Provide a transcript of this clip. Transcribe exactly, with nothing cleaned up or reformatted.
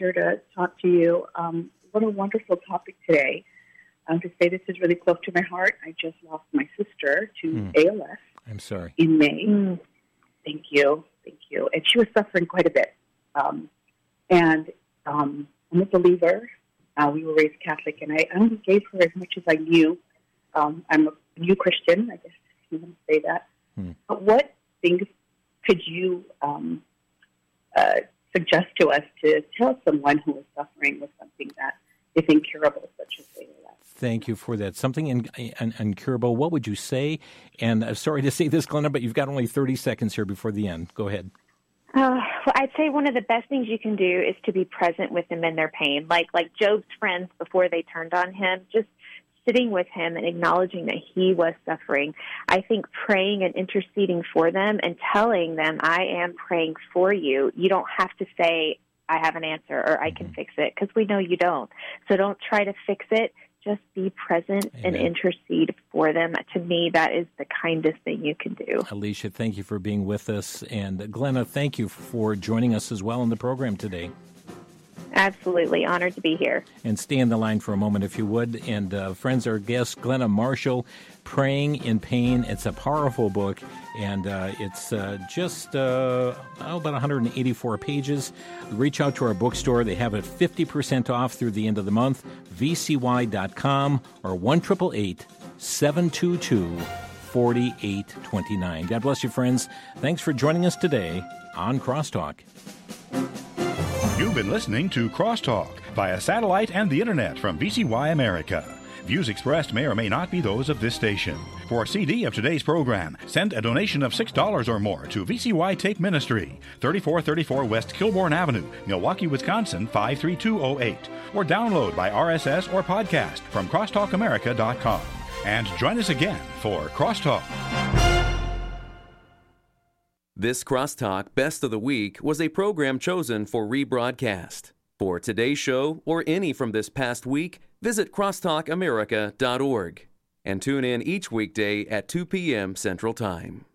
here to talk to you. Um, what a wonderful topic today. Um, to say this is really close to my heart. I just lost my sister to mm. A L S. I'm sorry. In May. Mm. Thank you. Thank you. And she was suffering quite a bit. Um, and um, I'm a believer. Uh, we were raised Catholic, and I only gave her as much as I knew. Um, I'm a new Christian, I guess you want to say that. Hmm. But what things could you um, uh, suggest to us to tell someone who is suffering with something that is incurable, such as A L S? Thank you for that. Something in, in, incurable. What would you say? And uh, sorry to say this, Glenna, but you've got only thirty seconds here before the end. Go ahead. Uh, well, I'd say one of the best things you can do is to be present with them in their pain. Like like Job's friends before they turned on him, just sitting with him and acknowledging that he was suffering. I think praying and interceding for them and telling them, I am praying for you. You don't have to say, I have an answer or I can fix it, because we know you don't. So don't try to fix it. Just be present Amen. and intercede for them. To me, that is the kindest thing you can do. Alicia, thank you for being with us. And Glenna, thank you for joining us as well in the program today. Absolutely. Honored to be here. And stay in the line for a moment, if you would. And uh, friends, our guest, Glenna Marshall, Praying in Pain. It's a powerful book, and uh, it's uh, just uh, oh, about one hundred eighty-four pages. Reach out to our bookstore. They have it fifty percent off through the end of the month, v c y dot com or one eight eight eight, seven two two, four eight two nine. God bless you, friends. Thanks for joining us today on Crosstalk. You've been listening to Crosstalk via satellite and the internet from V C Y America. Views expressed may or may not be those of this station. For a C D of today's program, send a donation of six dollars or more to V C Y Tape Ministry, thirty-four thirty-four West Kilbourne Avenue, Milwaukee, Wisconsin, five three two zero eight. Or download by R S S or podcast from crosstalk america dot com. And join us again for Crosstalk. This Crosstalk Best of the Week was a program chosen for rebroadcast. For today's show or any from this past week, visit crosstalk america dot org and tune in each weekday at two p.m. Central Time.